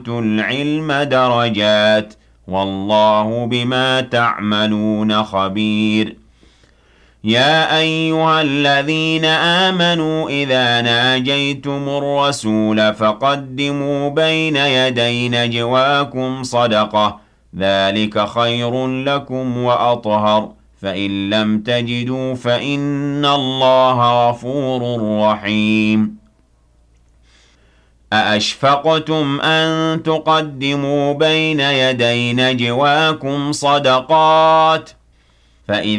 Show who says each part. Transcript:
Speaker 1: العلم درجات والله بما تعملون خبير يا أيها الذين آمنوا إذا ناجيتم الرسول فقدموا بين يدي نجواكم صدقة ذلك خير لكم وأطهر فإن لم تجدوا فإن الله غفور رحيم أأشفقتم أن تقدموا بين يدي نجواكم صدقات فإذا